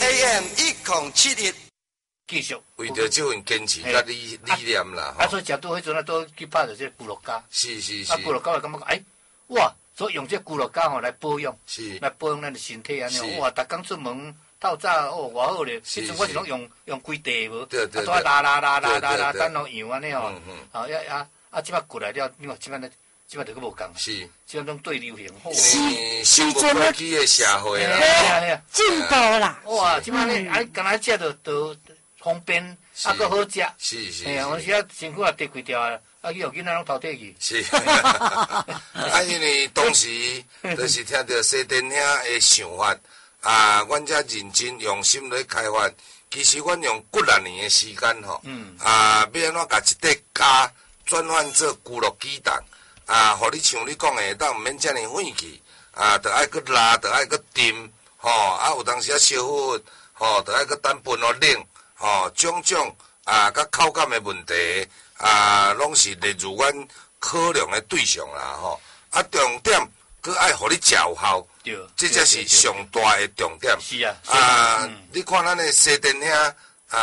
AM 1071， 继续为着这份坚持甲理念啦。 啊，所以食到迄阵啊，都去拍着这咕噜胶。 是是是。 啊，咕噜胶就感觉讲，哇，所以用这咕噜胶吼来保养， 是来保养咱的身体安尼。哇，逐工出门透早哦，偌好咧。迄阵我是拢用规地无，啊，拉，等落样安尼吼。即摆过来了，你看即摆就佫无共。 是。 即摆拢对流行。 生活科技的社会啦， 进步啦。 哇，即摆咧，干那食就方便，啊，佫好食。 是。 哎呀，有时啊，身躯也跌几条啊，去互囡仔拢偷摕去。 是。因为当时就是听到西电兄的想法，阮才认真用心来开发。其实阮用几啊年的时间吼，要安怎甲一块胶转换做咕噜鸡蛋，互你像你讲的，当毋免遮尔费气，着爱去拉，着爱去炖，有当时烧火，着爱去等分互冷，种甲口感的问题，拢是列入阮考量的对象啦，重点佫爱互你食有效，这才是上大的重点。 是啊， 你看咱的西电兄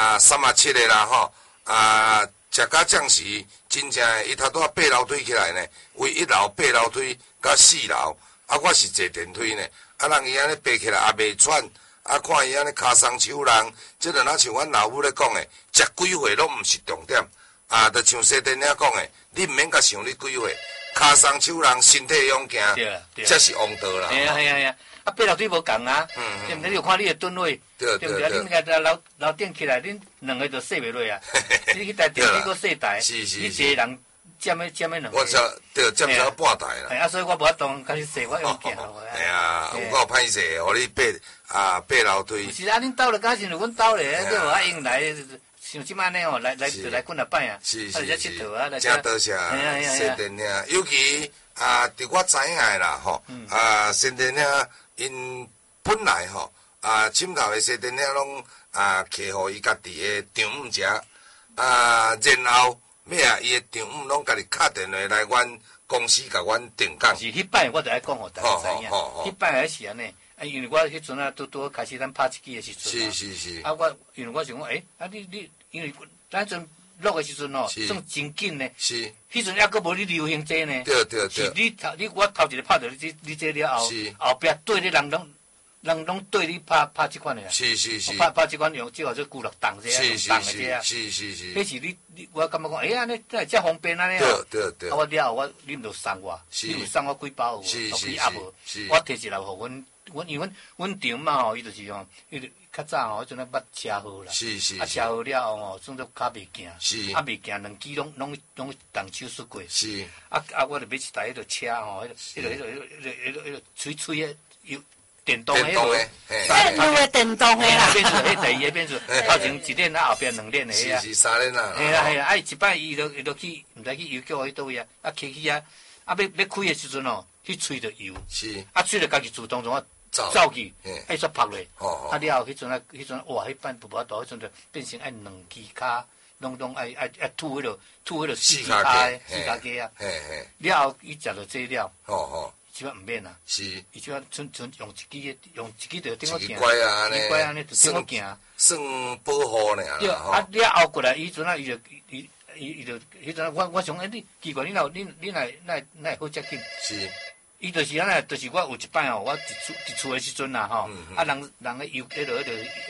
37个啦，食甲将时，真正伊头拄爬楼梯起来呢，为1楼爬楼梯到4楼，我是坐电梯呢，人伊安尼爬起来也袂喘，看伊安尼骹松手人，即就若像阮老母咧讲的，食几岁拢毋是重点，就像西电兄讲的，你毋免甲想你几岁，骹松手人，身体勇行，才是王道啦。 系啊，爬楼梯无共啊，对毋对？你有看你的吨位，对不对？恁个楼顶起来，恁两个就坐袂落啊。你去台电梯搁坐台，你一个人占两个。 我对占了半台啦。 所以我无法当开始坐，我用行。 哎呀，有够歹势，互你爬楼梯。 是啊，恁兜了，假是阮兜咧，你无爱用来，像即摆呢吼，来滚啊摆啊， 是， 来佚佗啊，来真多谢西电兄，尤其伫我知影的啦吼，西电兄因本来吼深头的西电兄拢客互伊家己的丈母食，然后要伊的丈母拢家己敲电话来阮公司甲阮定岗。 是迄摆我就爱讲互大家知影，迄摆还是安尼。因为我迄阵拄开始咱拍机的时阵，是。因为我想讲，你因为咱阵录的时阵哦，算真紧呢。是。迄阵还佫无你流行这呢。 对。 是我头一个拍到你这了后，后壁对你人拢对你拍即款的啊。是。拍即款用即个做骨碌动这啊，动的这啊。是。迄是我感觉讲，安尼真系遮方便安尼哦。对。我了后你毋着送我，你有送我几包有？是。我摕一来互阮。因为阮丈嘛吼，伊就是吼，伊就较早吼，迄阵捌车祸啦，车祸了后吼，算做骹袂行，袂行，2支拢动手术过，我就买一台迄个车吼，迄个吹的电动的， 电动的啦， 变做迄第二个变做头前一链后边2链的迄啊， 是3链啦， 系啊，一摆伊就去，毋知去邮局迄倒位啊，起去啊，要开的时阵吼，去吹着油，吹着家己自动从走去，迄煞拍落，了后迄阵哇，迄摆无法度，迄阵就变成爱2支骹，拢爱吐迄个4支骹鸡啊，了后伊食着这了，即摆毋免啦，伊即摆纯用一支就顶我行，奇怪安尼就顶我行， 算保护呢。 对，了后过来，伊阵伊就迄阵我想，你奇怪，你哪会好接近？是。伊就是安尼，就是我有一摆吼，我伫厝的时阵啦吼，人个邮寄邮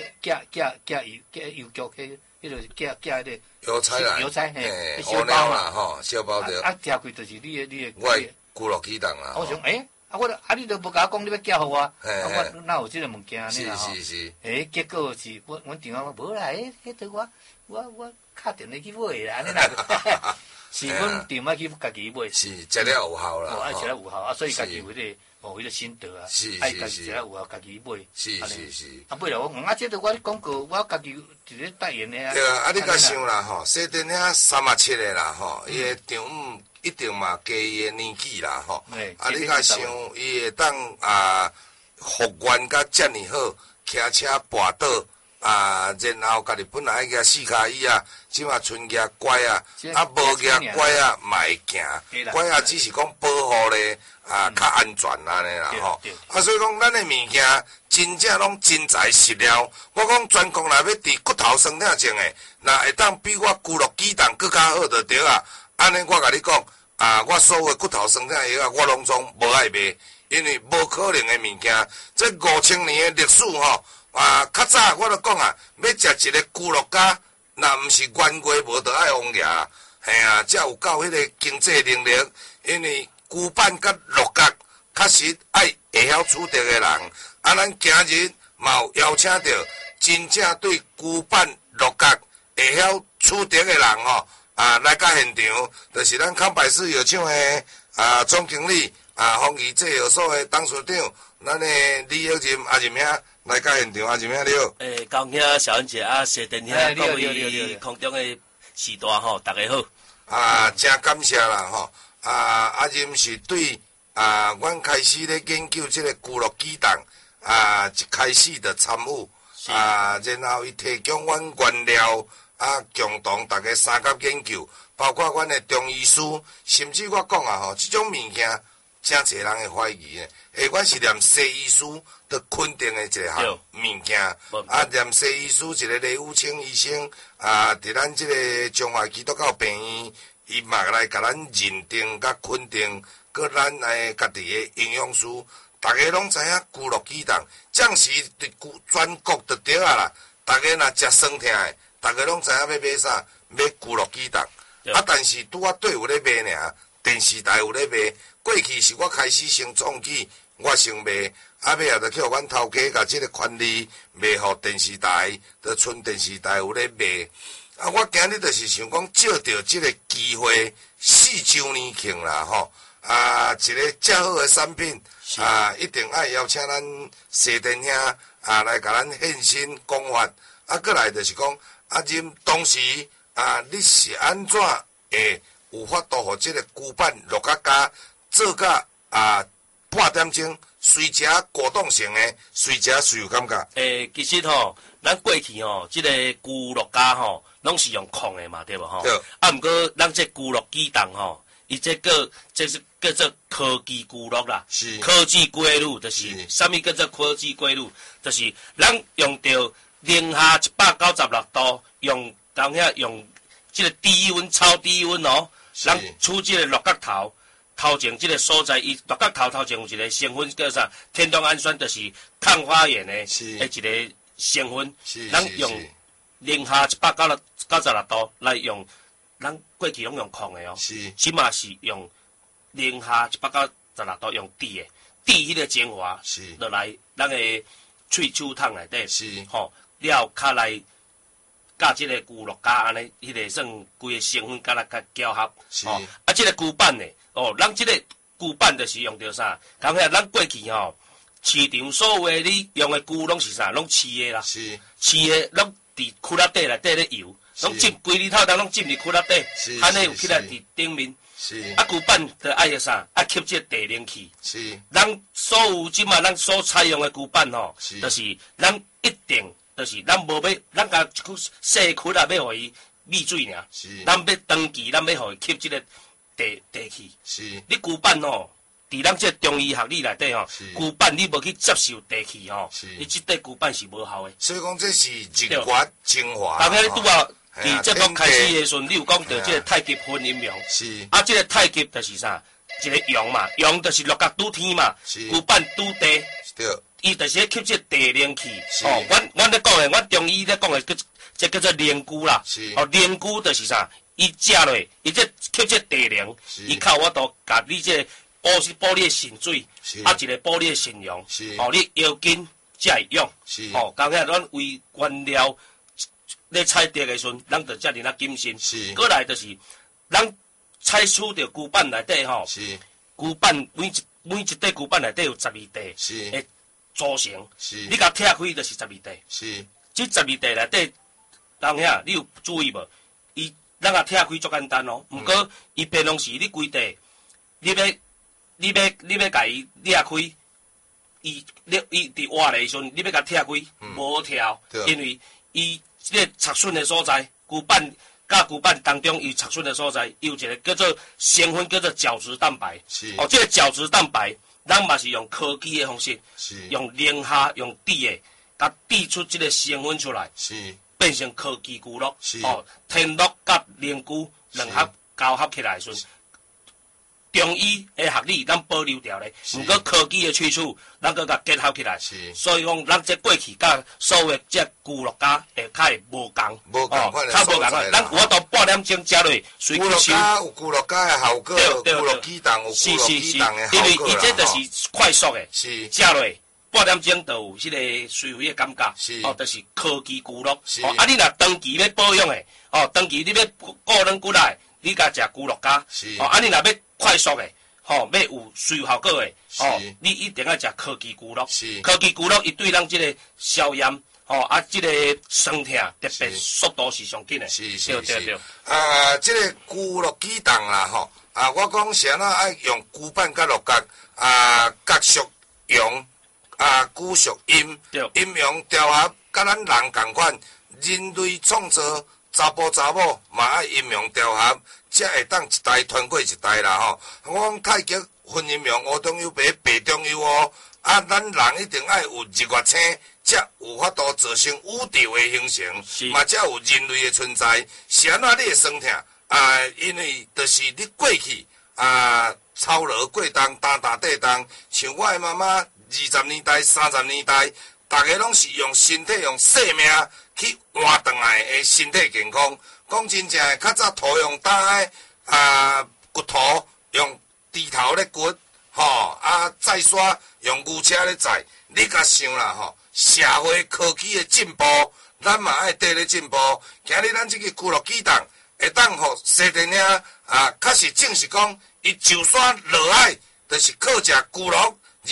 局迄个寄迄个邮差嘿，小包啦吼，小包着。 寄开就是你的。 我咕噜鸡蛋啦。 我想你都无甲我讲你要寄互我，我哪有即个物件呢吼？是。结果是阮丈夫无啦，迄对我敲电话去买啦，安尼啦。是阮丈夫去家己买， 是食了有效啦， 爱食了有效，所以家己有迄个心得啊，爱家己食了有效，家己买， 是。 买了我这都我广告，我家己直接代言的啊。 对啊，你甲想啦吼，西电兄37个啦吼，伊的丈母一定嘛加伊的年纪啦吼，你甲想伊会当复原甲遮尔好，骑车跋倒然后家己本来爱举四脚椅啊，即马剩举拐啊，无举拐啊嘛会行，拐啊只是讲保护咧较安全安尼啦吼。所以讲咱的物件真正拢真材实料。我讲全国内要治骨头酸痛症的，若会当比我骨肉机动更较好就对啊。安尼我甲你讲我所有的骨头酸痛的药啊，我拢总无爱卖，因为无可能的物件。这5000年的历史吼。较早我就讲要食一个猪肉夹，若毋是冤家无得爱王爷，嘿才有够迄个经济能力。因为猪板甲肉夹，确实爱会晓处理的人。咱今日嘛有邀请到真正对猪板肉夹会晓处理的人吼，来到现场，就是咱康百事药厂的总经理丰益制药所的董事长，咱的李友仁阿仁兄。来到现场，阿仁兄你好。 高兄、小恩姐谢电兄，各位空中的时代吼，大家好。 真感谢啦吼。阿仁是对阮开始咧研究这个骨肉机动一开始就参与然后伊提供阮原料共同大家三甲研究，包括阮的中医师，甚至我讲吼，这种物件真侪人会怀疑的。阮是念西医师。都肯定的一项物件，念西医师一个李武清医生伫咱这个中华基督教病院，伊嘛来甲咱认定甲肯定，搁咱诶家己的营养师，大家拢知影骨肉机动，暂时对全国就对啊啦。大家若食酸痛的，大家拢知影要买啥，买骨肉机动。但是拄啊对有咧卖尔，电视台有咧卖。过去是我开始先创起，我先卖。尾也着叫阮头家甲即个权利卖互电视台，着剩电视台有咧卖。我今日就是想讲借着即个机会，4周年庆啦吼，一个遮好的产品，一定爱邀请咱谢电兄来甲咱现身讲法。过来就是讲仁当时你是安怎会有法度互即个骨板肉夹做甲半点钟？随食果冻型的，随食随有感觉。 其实吼，咱过去吼，即个猪肉夹吼，拢是用控的嘛，对无吼？对。毋过咱这猪肉机动吼，伊这是叫做科技猪肉啦。是。科技规律就是啥物叫做科技规律？就是咱用着零下196度，用即个低温、超低温哦，咱取即个肉夹头。头前即个所在，伊肉夹头前有一个成分叫啥？天冬氨酸，就是抗发炎的一个成分。咱用零下196度来用，咱过去拢用控的哦。起码是用零下196度用滴的，滴迄个精华，落来咱的喙手筒内底，吼，了较来。甲即个猪肉夹安尼，迄个算规个成分甲来甲搅合，哦，即个猪板呢，咱即个猪板就是用着啥？讲起来，咱过去吼，市场所有的你用的猪拢是啥？拢饲的啦，饲的拢伫躯壳底内底咧游，拢浸规日头当拢浸伫躯壳底，安尼有起来伫顶面。猪板着爱个啥？爱吸即个地冷气。咱所有即马咱所采用的猪板吼，就是咱一定。就是咱无要，咱甲细窟啊，要互伊密水尔。咱要长期，咱要互伊吸即个地气。你猪板吼，伫咱这中医学理内底吼，猪板你无去接受地气吼，你即块猪板是无效的。 所以讲这是人源精华。 大概你拄啊，伫节目开始的时阵，你有讲到即个太极分阴阳。即个太极就是啥？一个阳嘛，阳就是六角拄天嘛，猪板拄地。对。伊就是吸即地灵气，阮咧讲诶，阮中医咧讲诶，这叫做灵菇啦。灵菇就是啥？伊食落，伊这吸即地灵，伊靠我度甲你这补你诶肾水，一个补你诶肾阳，你腰筋才会用。讲起来，咱为原料咧采摘诶时阵，咱着遮尔谨慎。过来就是咱采取着猪板内底吼，猪板每一块猪板内底有12块。组成，你甲拆开就是12块。这12块内底，当下你有注意无？伊咱甲拆开足简单哦。毋过伊平常时你规块，你要甲伊裂开，伊伊伫活的时阵，你要甲拆开，无跳，因为伊即个插榫的所在，骨板甲骨板当中有插榫的所在，有一个叫做成分叫做角质蛋白。哦，这个角质蛋白，咱嘛是用科技的方式，用零下用滴的，甲滴出这个成分出来，变成科技骨肉。哦，天乐甲灵菇两合交合起来的时阵。中医的学理，咱保留掉咧，毋过科技的取处，咱搁甲结合起来。所以讲，咱这过去甲所有这咕噜家会较会无共， 较无共。咱我到半点钟食落，随咕噜家有咕噜家的效果，咕噜鸡蛋有咕噜鸡蛋的效果啦。 因为伊这就是快速的，食落半点钟就有迄个随回的感觉。哦，就是科技咕噜。哦，啊，你若长期要保养的，哦，长期你要个人骨来，你甲食咕噜家。哦，啊，你若要快速的，吼，要有水效果的，哦，你一定要食科技骨肉。科技骨肉伊对咱这个消炎，吼，啊，这个酸痛特别速度是上紧的。对。 啊，这个骨肉鸡蛋啦，吼，啊，我讲是安怎爱用骨板甲肉角，啊，角属阳，啊，骨属阴，阴阳调和，甲咱人共款，人类创造查甫查某嘛爱阴阳调和。才会当一代传过一代啦吼！我讲太极分阴阳，乌中有白，白中有乌。啊，咱人一定爱有日月星，才有法度造成宇宙的形成，嘛才有人类的存在。是安怎你会酸痛？啊，因为就是你过去啊，操劳过冬，打地冬，像我的妈妈20年代、30年代，大家拢是用身体、用生命去换转来的身体健康。讲真正诶，较早土用打诶骨头用猪头咧骨，吼载沙用牛车咧载。你甲想啦吼，社会科技诶进步，咱嘛爱跟咧进步。今日咱即个咕噜鸡蛋会当互西电影确实正是讲，伊就算落海，就是靠食咕噜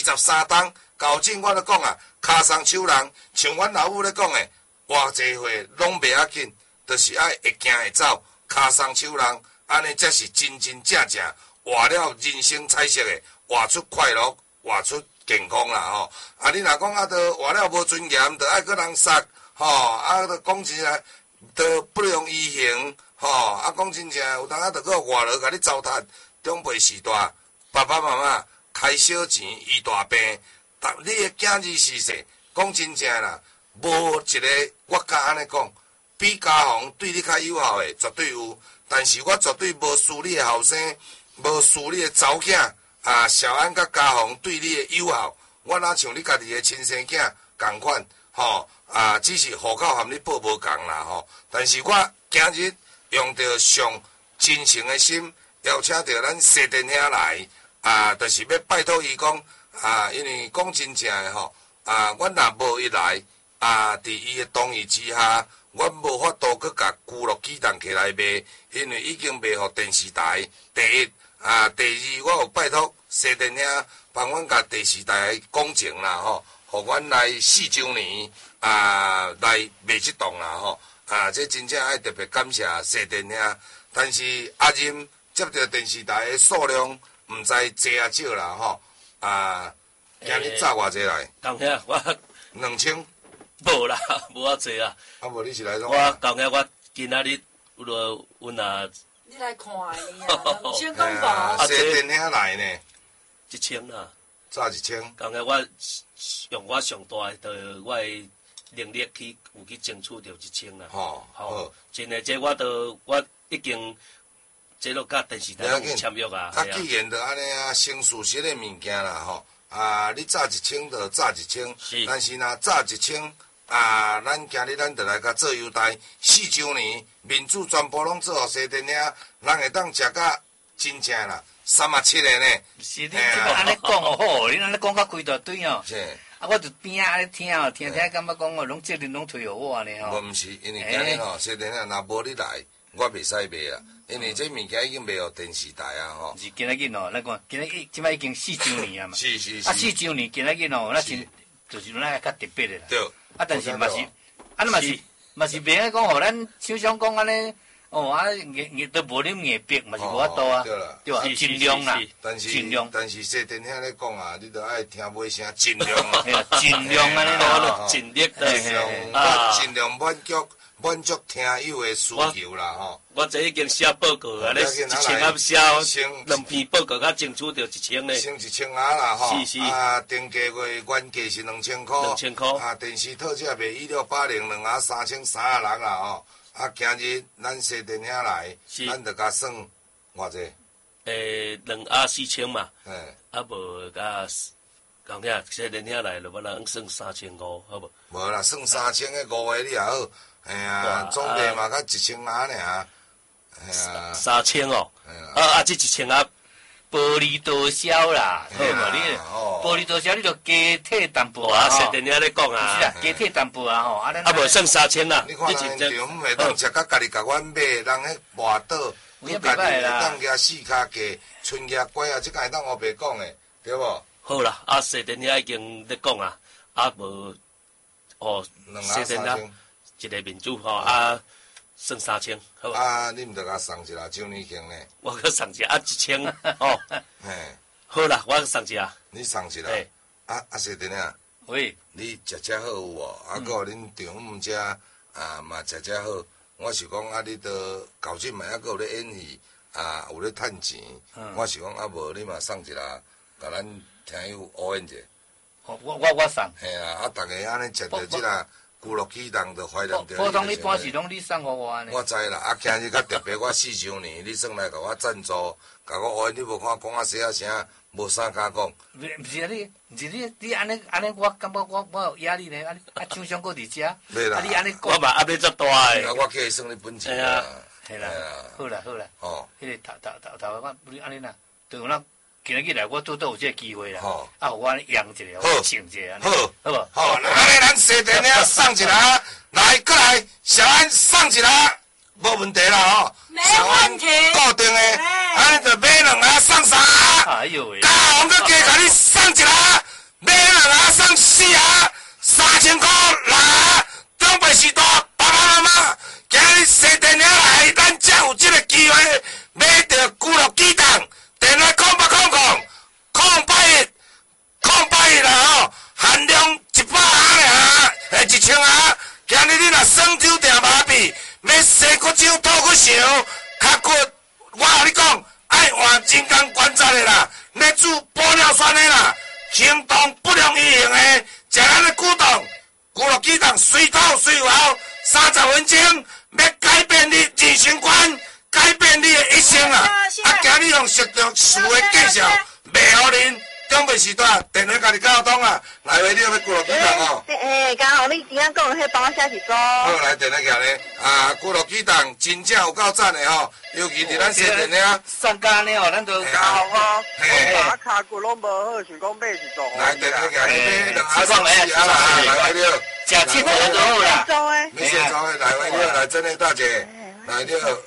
23档。到今我咧讲啊，骹松手人，像阮老母咧讲诶，偌济岁拢袂要紧。就是爱会行会走，骹松手人，安尼才是真正活了人生彩色的，活出快乐，活出健康啦吼。啊，你若讲都活了无尊严，就爱搁人杀吼，都讲真正都不良于行吼。讲真正有当就搁活落，甲你糟蹋，长辈时代，爸爸妈妈开小钱医大病，你的囝儿逝世，讲真正啦，无一个我敢安尼讲。比家风对你较友好的绝对有，但是我绝对无输你的后生，无输你的查某囝小安甲家风对你的友好，我哪像你家己的亲生囝共款，吼只是户口含你报无共啦吼。但是我今日用着上真诚的心，邀请着咱西电兄来就是要拜托伊讲因为讲真正的吼阮若无伊来伫伊的同意之下。阮无法度搁甲咕噜鸡蛋起来卖，因为已经卖互电视台。第一第二，我有拜托西电兄帮阮甲电视台的工程啦吼，互阮来4周年来卖这档啦吼。这真正爱特别感谢西电兄。但是阿任接到电视台的数量毋知多啊少啦吼。今日早偌济来？ 同兄，我 2000。 无啦，无遐济啊。 无你是来怎？ 我当下我今仔日阮也。 你来看呢啊？2000讲吧。 西电兄来呢 ？1000啦。 早1000。 当下我用我上大的我的能力去有去争取到1000啦。好。真诶，这我已经这落甲电视台签约啊。 既然就安尼成事实的物件啦吼。你早1000就早1000，但是若早1000，咱今日咱就来甲做优待，4周年，面子全部拢做互西电兄，人会当食甲真正啦，37个呢。 是你这个安尼讲哦好，你安尼讲甲规大堆哦。是。我就边仔咧听哦，听感觉讲哦，拢责任拢推互我呢吼。 毋是，因为今日吼西电兄若无你来，我袂使卖啊。因为这物件已经卖互电视台吼。 是今仔日哦，咱讲今仔即摆已经4周年啊嘛。 是。 4周年今仔日哦，那真就是咱较特别的啦。 对。 但是嘛是，嘛是袂讲互咱厂商讲安尼哦啊，都无啉硬逼嘛是无法度啊，对吧？尽量啦，尽量。 但是西电兄咧讲啊，你都爱听尾声，尽量啊， 尽量安尼咯， 尽力尽量满足听友的需求啦吼。 我这已经写报告啊，咧1000啊写2篇报告，较争取着1000咧。 先1000啊啦吼。 是。 啊，定价月原价是2000块。 2000块。 啊，电视特价卖1680，2盒3306啦吼。啊，今日咱西电兄来，咱就甲算偌济 ？2盒4000嘛。啊无甲。讲遐西电兄来，就要咱算3500，好无？ 无啦，算3000个5个你也好。哎呀，总价嘛，甲1000盒尔。哎呀 ，3000哦。这1000盒玻璃多销啦，好无你？玻璃多销你就加体淡薄啊。 西电兄咧讲啊。 是啊，加体淡薄啊吼。啊无算3000啦。 你看咱现场袂当食甲家己甲阮买，人迄跋倒，你家己会当举4骹价，剩举乖啊，即个会当我白讲诶，对无？ 好啦，西电兄已经咧讲啊，无西电兄。一个民主吼算3000，好啊，你毋着甲送一下周年庆呢？ 我佮送一下1000哦。嘿，好啦，我送一下。 你送一下。西电兄。 喂。 你食好有无？啊，佮恁丈夫遮嘛食好。我是讲你都搞进嘛，还佮有咧演戏有咧趁钱。我是讲无你嘛送一下，甲咱听友応援者。 我送。 嘿啊，逐个安尼食着即个。咕噜鸡蛋就怀念着。 普通一般是拢你送互我呢。 我知啦，今日较特别，我4周年，你算来甲我赞助，甲我你无看讲细啊声，无啥敢讲。 毋是啊，你安尼，我感觉我有压力呢，厂商搁伫遮。你安尼讲。 我嘛压力足大诶。 我计算你本钱啦。 系啦，好啦。哦。迄个头我安尼啦，就有咱。今日来，我拄有这个机会啦，互我扬一下，我唱一下，好无？ 好，来，咱西电兄送一下，来，过来，小安送一下，无问题啦吼。 没问题。 固定的，安尼就买2盒送3盒。 哎呦喂！ 加红佮加甲你送一下，买2盒送4盒，3000块啦。中北时代爸爸妈妈，今日西电兄来，咱才有这个机会买到咕噜鸡蛋。电话081啦吼，限量100盒尔，1000盒。今日你若酸酒订麻痹，要西骨酒、土骨烧、脚骨，我甲你讲，爱换真工观察的啦，要煮玻尿酸的啦，行动不良于行的，食咱的古董，咕噜鸡蛋水透水滑，30分钟，要改变你人生观，改变你的一生啦。今日用实用事的介绍，卖互恁。中北时代电话家己交通啊，来回你要咕噜鸡蛋哦。 刚好你今仔讲迄帮我写一组。 好，来电话徛咧，咕噜鸡蛋真正有够赞的吼，尤其伫咱西电兄。 上家呢哦，咱都加红哦。我骹骨拢无好，想讲买一组。 来电话徛咧，买2盒送4盒啦，来回了。 食7组就好啦。 没写组的，来回了，来真的大姐，来了。